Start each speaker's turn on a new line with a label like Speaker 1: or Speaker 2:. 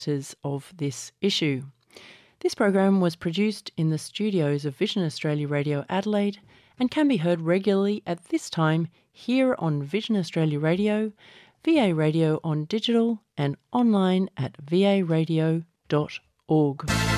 Speaker 1: of this issue. This program was produced in the studios of Vision Australia Radio Adelaide and can be heard regularly at this time here on Vision Australia Radio, VA Radio on digital and online at varadio.org.